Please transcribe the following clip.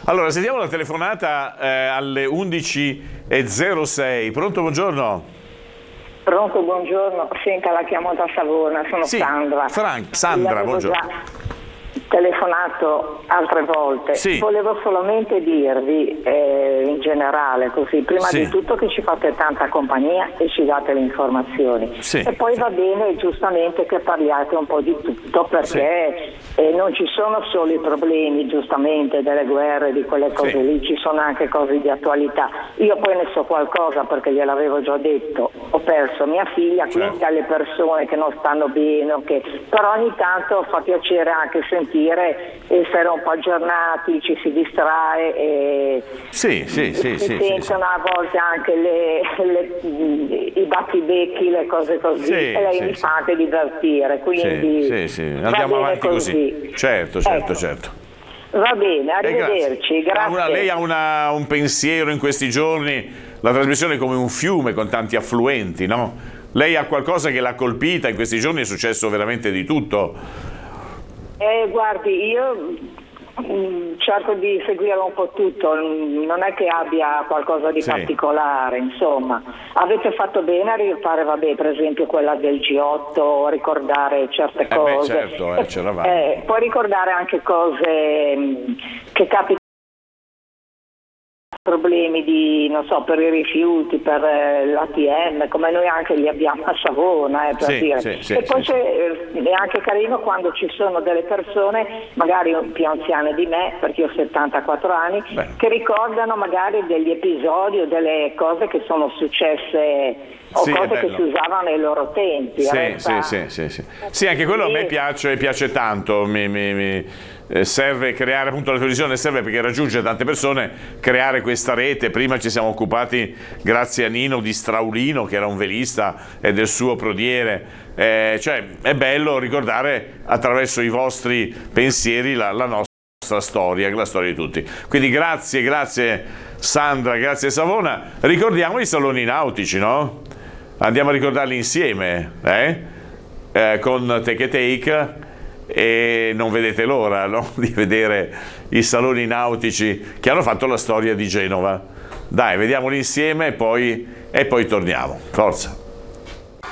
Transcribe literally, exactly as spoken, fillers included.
Allora, sentiamo la telefonata eh, alle undici e zero sei. Pronto, buongiorno? Pronto, buongiorno. Senta, la chiamo da Savona, sono sì, Sandra. Fran- Sandra, buongiorno. Già telefonato altre volte. Sì. Volevo solamente dirvi eh, in generale così, prima sì. di tutto che ci fate tanta compagnia e ci date le informazioni sì. e poi va bene giustamente che parliate un po' di tutto, perché sì. eh, non ci sono solo i problemi giustamente delle guerre, di quelle cose sì. lì, ci sono anche cose di attualità. Io poi ne so qualcosa perché gliel'avevo già detto, ho perso mia figlia, certo. quindi alle persone che non stanno bene, che... però ogni tanto fa piacere anche sentire, essere un po' aggiornati, ci si distrae e sì, sì, sì, si sì, sentono sì, a volte anche le, le, i battibecchi, le cose così, sì, e lei sì, mi sì. fate divertire, quindi sì, sì, sì. Andiamo avanti così. così. Certo, certo, ecco. certo. Va bene, arrivederci. Grazie. Grazie. Una, lei ha una, un pensiero in questi giorni, la trasmissione è come un fiume con tanti affluenti, no? Lei ha qualcosa che l'ha colpita, in questi giorni è successo veramente di tutto. Eh, guardi, io mh, cerco di seguire un po' tutto, non è che abbia qualcosa di sì. particolare, insomma. Avete fatto bene a rifare, vabbè, per esempio quella del G otto, ricordare certe eh cose. Beh, certo, eh, c'eravamo. Eh, poi ricordare anche cose mh, che capitano. Problemi di, non so, per i rifiuti, per eh, l'A T M, come noi anche li abbiamo a Savona, eh, per sì, dire. Sì, sì, e poi sì, c'è, eh, è anche carino quando ci sono delle persone, magari più anziane di me, perché io ho settantaquattro anni, Beh. che ricordano magari degli episodi o delle cose che sono successe o sì, cose che si usavano nei loro tempi. Sì, Resta... sì, sì, sì, sì. Sì, anche quello a me piace, piace tanto, mi, mi, mi eh, serve creare, appunto la televisione serve perché raggiunge tante persone, creare questa rete. Prima ci siamo occupati, grazie a Nino, di Straulino, che era un velista, e del suo prodiere. Eh, cioè, è bello ricordare attraverso i vostri pensieri la, la nostra storia, la storia di tutti. Quindi grazie, grazie Sandra, grazie Savona. Ricordiamo i saloni nautici, no? Andiamo a ricordarli insieme, eh? Eh, con Take a Take, e non vedete l'ora, no? Di vedere i saloni nautici che hanno fatto la storia di Genova. Dai, vediamoli insieme e poi, e poi torniamo. Forza!